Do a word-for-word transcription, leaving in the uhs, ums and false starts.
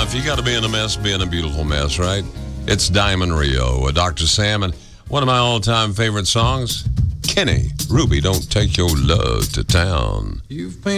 if you got to be in a mess, be in a beautiful mess, right? It's Diamond Rio, uh, Doctor Sam, and one of my all-time favorite songs, Kenny, Ruby, Don't Take Your Love to Town. You've